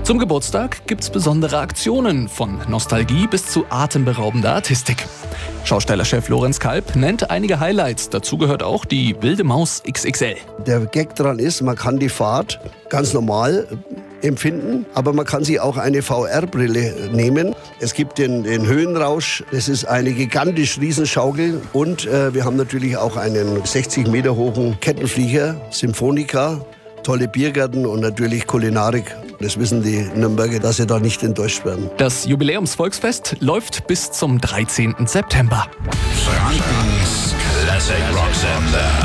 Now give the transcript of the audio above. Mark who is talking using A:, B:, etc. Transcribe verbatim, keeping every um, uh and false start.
A: Zum Geburtstag gibt's besondere Aktionen, von Nostalgie bis zu atemberaubender Artistik. Schaustellerchef Lorenz Kalb nennt einige Highlights. Dazu gehört auch die Wilde Maus X X L.
B: Der Gag daran ist, man kann die Fahrt ganz normal empfinden, aber man kann sich auch eine V R-Brille nehmen. Es gibt den, den Höhenrausch, das ist eine gigantisch Riesenschaukel und äh, wir haben natürlich auch einen sechzig Meter hohen Kettenflieger, Symphonica, tolle Biergärten und natürlich Kulinarik. Das wissen die Nürnberger, dass sie da nicht enttäuscht werden.
A: Das Jubiläumsvolksfest läuft bis zum dreizehnten September.
C: Frankens Classic Rock Sender.